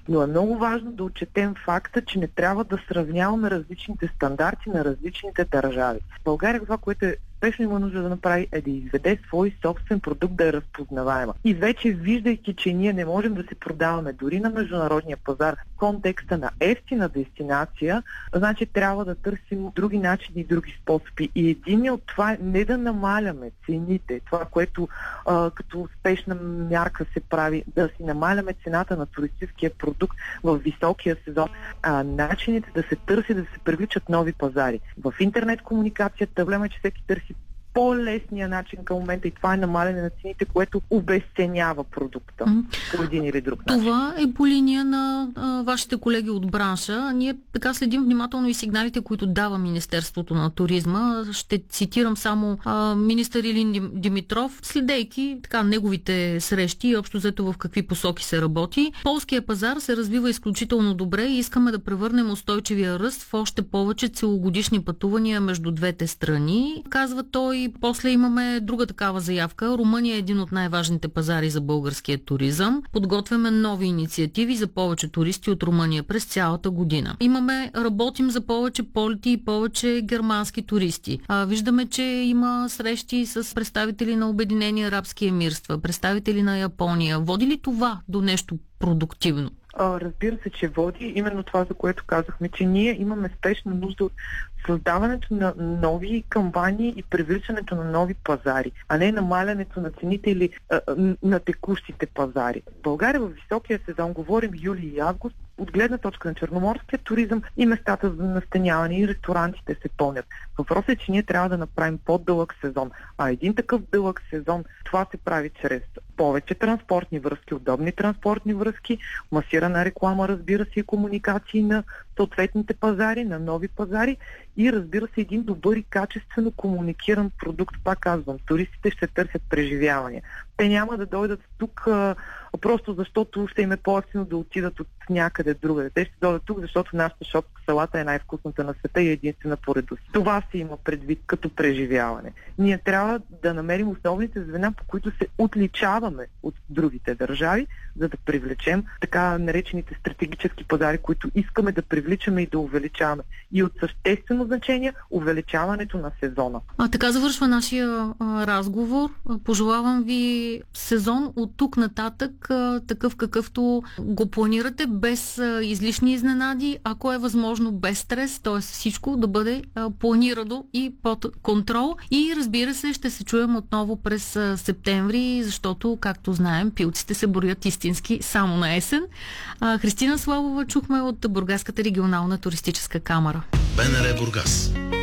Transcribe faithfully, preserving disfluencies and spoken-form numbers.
Но е много важно да отчетем факта, че не трябва да сравняваме различните стандарти на различните държави. В България това, което е спешно има нужда да направи, е да изведе свой собствен продукт, да е разпознаваема. И вече виждайки, че ние не можем да се продаваме дори на международния пазар в контекста на евтина дестинация, значи трябва да търсим други начини и други способи. И един от това е не да намаляме цените, това, което а, като успешна мярка се прави, да си намаляме цената на туристическия продукт в високия сезон, а начините да се търси, да се привличат нови пазари. В интернет комуникацията проблема е, че всеки търси по-лесния начин към момента и това е намаляне на цените, което обезценява продукта mm. по един или друг начин. Това е по линия на а, вашите колеги от бранша. Ние така следим внимателно и сигналите, които дава Министерството на туризма. Ще цитирам само а, министър Илин Димитров, следейки така неговите срещи и общо взето в какви посоки се работи. Полския пазар се развива изключително добре и искаме да превърнем устойчивия ръст в още повече целогодишни пътувания между двете страни. Казва той. И после имаме друга такава заявка. Румъния е един от най-важните пазари за българския туризъм. Подготвяме нови инициативи за повече туристи от Румъния през цялата година. Имаме, работим за повече полети и повече германски туристи. А, виждаме, че има срещи с представители на Обединени арабски емирства, представители на Япония. Води ли това до нещо продуктивно? Разбира се, че води. Именно това, за което казахме, че ние имаме спешна нужда от създаването на нови кампании и привличането на нови пазари, а не намалянето на цените или а, на текущите пазари. В България в високия сезон, говорим юли и август, от гледна точка на черноморския туризъм и местата за настаняване и ресторантите се пълнят. Въпросът е, че ние трябва да направим по-дълъг сезон. А един такъв дълъг сезон, това се прави чрез повече транспортни връзки, удобни транспортни връзки, масирана реклама, разбира се, и комуникации на съответните пазари, на нови пазари и разбира се един добър и качествено комуникиран продукт. Пак казвам, туристите ще търсят преживявания. Те няма да дойдат тук а, просто защото ще им е по-ефтино да отидат от някъде другаде. Те ще дойдат тук, защото нашата шопска салата е най-вкусната на света и е единствена по реда си. Това се има предвид като преживяване. Ние трябва да намерим основните звена, по които се отличаваме от другите държави, за да привлечем така наречените стратегически пазари, които искаме да привличаме и да увеличаваме. И от съществено значение увеличаването на сезона. А така завършва нашия а, разговор. Пожелавам ви сезон от тук нататък, а, такъв какъвто го планирате, без а, излишни изненади, ако е възможно без стрес, т.е. всичко да бъде а, планирано и под контрол. И разбира се, ще се чуем отново през а, септември, защото, както знаем, пилците се броят истински само на есен. А, Христина Славова чухме от Бургаската регионална туристическа камара. БНР Бургас.